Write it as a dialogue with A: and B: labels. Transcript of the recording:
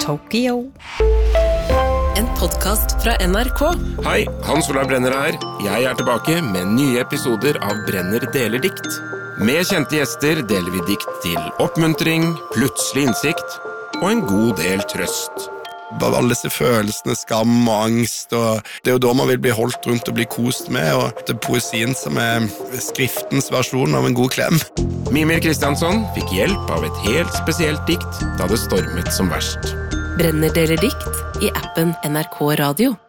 A: Tokyo.
B: En podcast fra NRK.
C: Hei, Hans Olav Brenner her. Jeg er tilbake med nye episoder av Brenner deler dikt. Med kjente gjester deler vi dikt til oppmuntring, plutselig innsikt og en god del trøst.
D: Alle disse følelsene, skam og angst, og det er jo da man vil bli holdt rundt og bli kost med, og det er poesien som er skriftens versjon av en god klem.
C: Mimir Kristiansson fikk hjelp av et helt spesielt dikt da det stormet som verst.
B: Brenner deler dikt i appen NRK Radio.